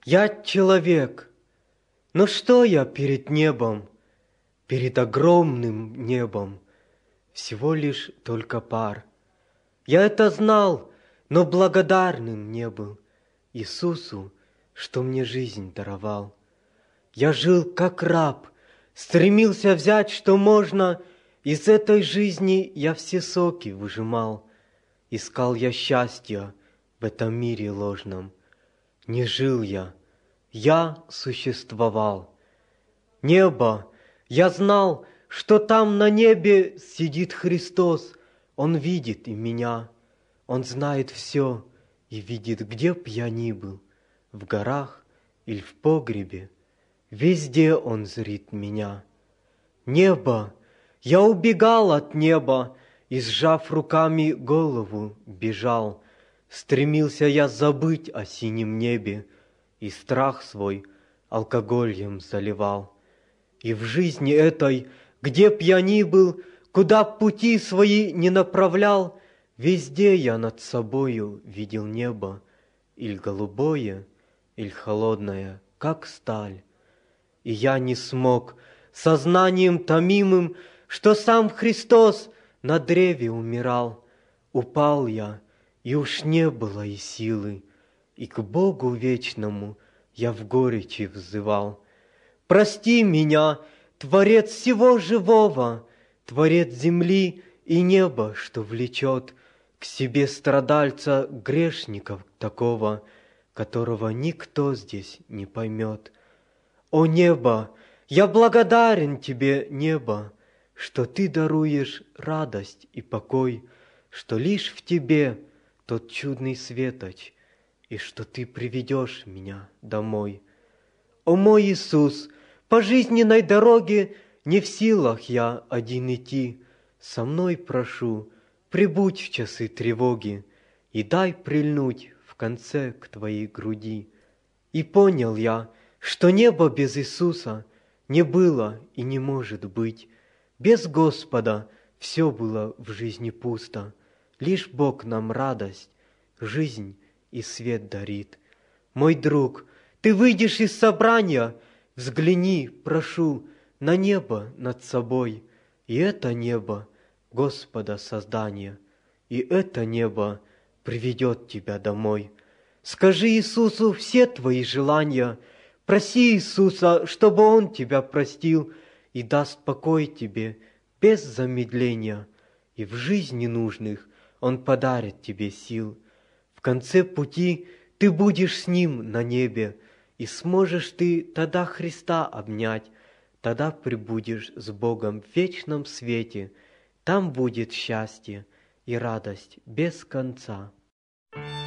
Я человек, но что я перед небом, перед огромным небом? Всего лишь только пар. Я это знал, но благодарным не был Иисусу, что мне жизнь даровал. Я жил как раб, стремился взять, что можно, из этой жизни я все соки выжимал. Искал я счастья в этом мире ложном. Не жил я существовал. Небо, я знал, что там на небе сидит Христос. Он видит и меня, Он знает все и видит, где б я ни был, в горах или в погребе. Везде Он зрит меня. Небо, я убегал от неба и, сжав руками голову, бежал. Стремился я забыть о синем небе и страх свой алкоголем заливал. И в жизни этой, где б я ни был, куда б пути свои не направлял, везде я над собою видел небо, иль голубое, иль холодное, как сталь. И я не смог сознанием томимым, что сам Христос на древе умирал. Упал я, и уж не было и силы, и к Богу вечному я в горечи взывал. Прости меня, Творец всего живого, Творец земли и неба, что влечет к себе страдальца грешников такого, которого никто здесь не поймет. О небо, я благодарен тебе, небо, что ты даруешь радость и покой, что лишь в тебе тот чудный светоч, и что ты приведешь меня домой. О мой Иисус, по жизненной дороге не в силах я один идти. Со мной прошу, прибудь в часы тревоги и дай прильнуть в конце к твоей груди. И понял я, что небо без Иисуса не было и не может быть. Без Господа все было в жизни пусто. Лишь Бог нам радость, жизнь и свет дарит. Мой друг, ты выйдешь из собрания, взгляни, прошу, на небо над собой. И это небо Господа создания, и это небо приведет тебя домой. Скажи Иисусу все твои желания, проси Иисуса, чтобы Он тебя простил и даст покой тебе без замедления, и в жизни нужных Он подарит тебе сил. В конце пути ты будешь с Ним на небе, и сможешь ты тогда Христа обнять, тогда пребудешь с Богом в вечном свете, там будет счастье и радость без конца.